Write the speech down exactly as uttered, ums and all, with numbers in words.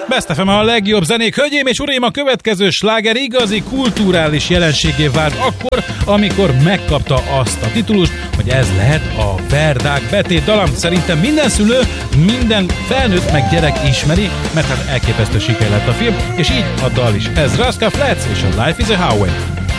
Best ef em a legjobb zenék. Hölgyeim és uraim, a következő sláger igazi kulturális jelenségé vált akkor, amikor megkapta azt a titulust, hogy ez lehet a Verdák betét dala. Szerintem minden szülő, minden felnőtt meg gyerek ismeri, mert hát elképesztő siker lett a film, és így a dal is. Ez Rascal Flatts és a Life is a Highway.